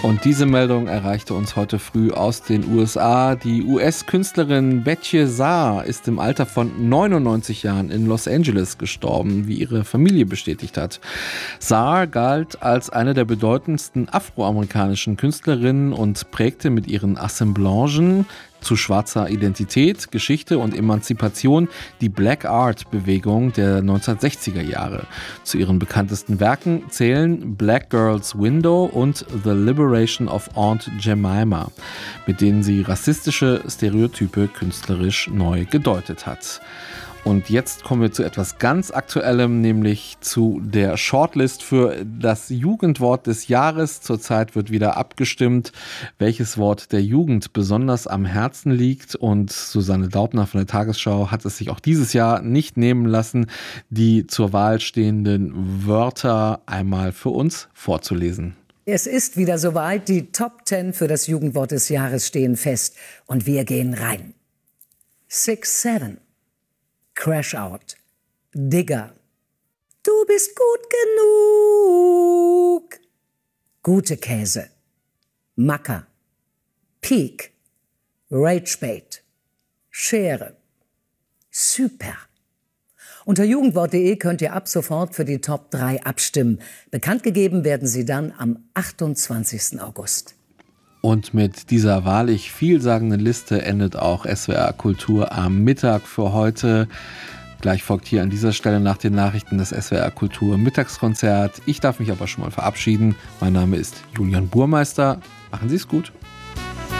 Und diese Meldung erreichte uns heute früh aus den USA. Die US-Künstlerin Betje Saar ist im Alter von 99 Jahren in Los Angeles gestorben, wie ihre Familie bestätigt hat. Saar galt als eine der bedeutendsten afroamerikanischen Künstlerinnen und prägte mit ihren Assemblagen zu schwarzer Identität, Geschichte und Emanzipation die Black Art-Bewegung der 1960er Jahre. Zu ihren bekanntesten Werken zählen Black Girl's Window und The Liberation of Aunt Jemima, mit denen sie rassistische Stereotype künstlerisch neu gedeutet hat. Und jetzt kommen wir zu etwas ganz Aktuellem, nämlich zu der Shortlist für das Jugendwort des Jahres. Zurzeit wird wieder abgestimmt, welches Wort der Jugend besonders am Herzen liegt. Und Susanne Daubner von der Tagesschau hat es sich auch dieses Jahr nicht nehmen lassen, die zur Wahl stehenden Wörter einmal für uns vorzulesen. Es ist wieder soweit, die Top 10 für das Jugendwort des Jahres stehen fest. Und wir gehen rein. 6-7. Crash Out, Digger, du bist gut genug, gute Käse, Macker, Peak, Ragebait, Schere, Super. Unter jugendwort.de könnt ihr ab sofort für die Top 3 abstimmen. Bekannt gegeben werden sie dann am 28. August. Und mit dieser wahrlich vielsagenden Liste endet auch SWR Kultur am Mittag für heute. Gleich folgt hier an dieser Stelle nach den Nachrichten das SWR Kultur Mittagskonzert. Ich darf mich aber schon mal verabschieden. Mein Name ist Julian Burmeister. Machen Sie es gut.